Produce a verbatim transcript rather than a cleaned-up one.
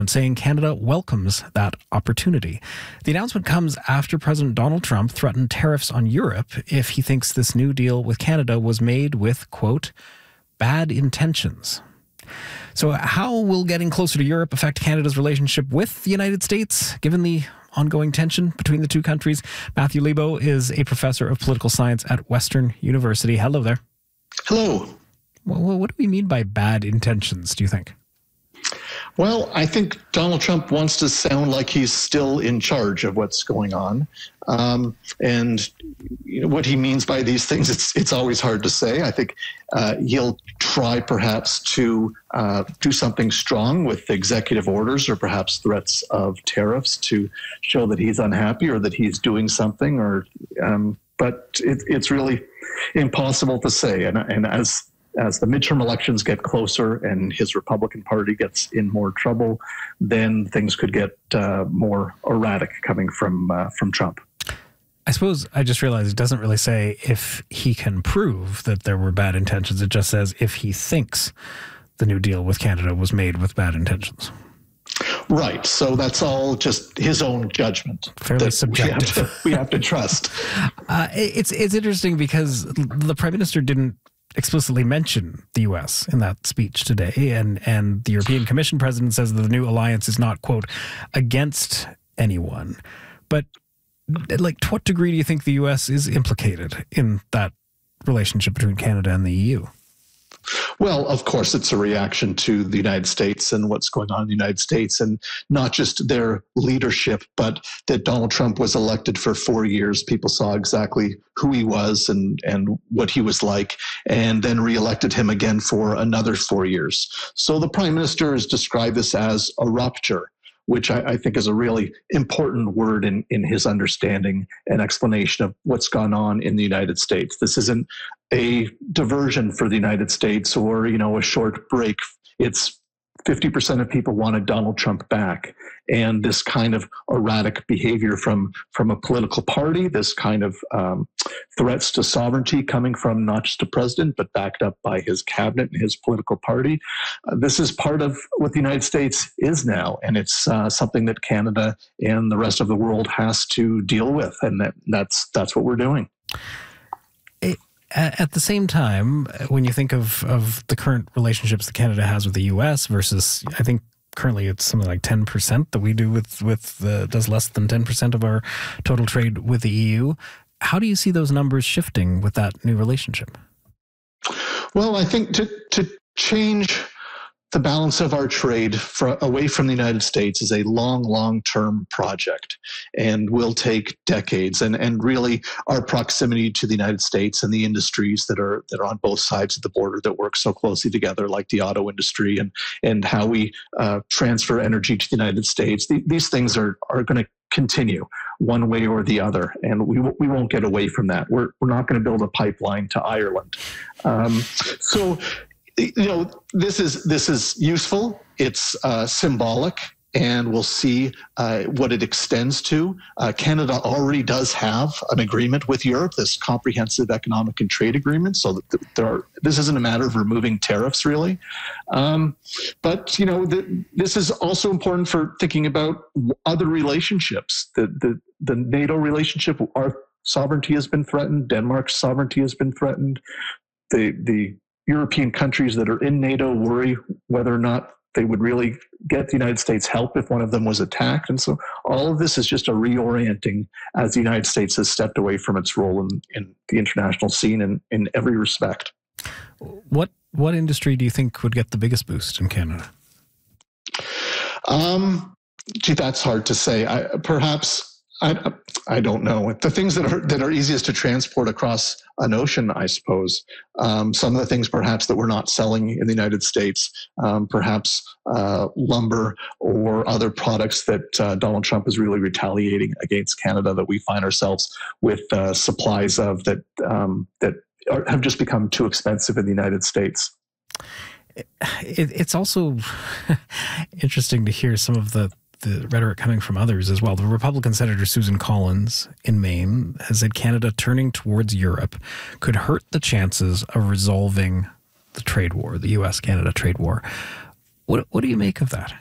saying Canada welcomes that opportunity. The announcement comes after President Donald Trump threatened tariffs on Europe if he thinks this new deal with Canada was made with, quote, bad intentions. So how will getting closer to Europe affect Canada's relationship with the United States, given the ongoing tension between the two countries? Matthew Lebo is a professor of political science at Western University. Hello there. Hello. Well, what do we mean by bad intentions, do you think? Well, I think Donald Trump wants to sound like he's still in charge of what's going on. Um, and you know, what he means by these things, it's it's always hard to say. I think uh, he'll try perhaps to uh, do something strong with executive orders or perhaps threats of tariffs to show that he's unhappy or that he's doing something. Or, um, but it, it's really impossible to say. And, and as As the midterm elections get closer and his Republican Party gets in more trouble, then things could get uh, more erratic coming from uh, from Trump. I suppose I just realized it doesn't really say if he can prove that there were bad intentions. It just says if he thinks the new deal with Canada was made with bad intentions. Right. So that's all just his own judgment. Fairly subjective. We have to, we have to trust. uh, it's it's interesting because the Prime Minister didn't explicitly mention the U S in that speech today, and and the European Commission president says that the new alliance is not, quote, against anyone. But like, to what degree do you think the U S is implicated in that relationship between Canada and the E U? Well, of course, it's a reaction to the United States and what's going on in the United States, and not just their leadership, but that Donald Trump was elected for four years. People saw exactly who he was and, and what he was like, and then reelected him again for another four years. So the Prime Minister has described this as a rupture, which I, I think is a really important word in, in his understanding and explanation of what's gone on in the United States. This isn't a diversion for the United States or, you know, a short break. It's fifty percent of people wanted Donald Trump back. And this kind of erratic behavior from, from a political party, this kind of um, threats to sovereignty coming from not just the president, but backed up by his cabinet and his political party. Uh, this is part of what the United States is now. And it's uh, something that Canada and the rest of the world has to deal with. And that, that's, that's what we're doing. It, At the same time, when you think of, of the current relationships that Canada has with the U S versus, I think currently it's something like ten percent that we do with, with the, does less than ten percent of our total trade with the E U. How do you see those numbers shifting with that new relationship? Well, I think to, to change the balance of our trade for, away from the United States is a long, long-term project and will take decades. And, and really, our proximity to the United States and the industries that are that are on both sides of the border that work so closely together, like the auto industry and and how we uh, transfer energy to the United States, the, these things are are going to continue one way or the other, and we we won't get away from that. We're we're not going to build a pipeline to Ireland. Um, so. You know, this is this is useful. It's uh, symbolic, and we'll see uh, what it extends to. Uh, Canada already does have an agreement with Europe, this comprehensive economic and trade agreement. So that there are, this isn't a matter of removing tariffs, really. Um, but you know, the, this is also important for thinking about other relationships. The the the NATO relationship, our sovereignty has been threatened. Denmark's sovereignty has been threatened. The the European countries that are in NATO worry whether or not they would really get the United States help if one of them was attacked. And so all of this is just a reorienting as the United States has stepped away from its role in, in the international scene in, in every respect. What what industry do you think would get the biggest boost in Canada? Um, gee, that's hard to say. I, perhaps... I, I don't know. The things that are that are easiest to transport across an ocean, I suppose. Um, some of the things perhaps that we're not selling in the United States, um, perhaps uh, lumber or other products that uh, Donald Trump is really retaliating against Canada that we find ourselves with uh, supplies of that um, that are, have just become too expensive in the United States. It, it's also interesting to hear some of the the rhetoric coming from others as well. The Republican Senator Susan Collins in Maine has said Canada turning towards Europe could hurt the chances of resolving the trade war, the U S Canada trade war. What, what do you make of that?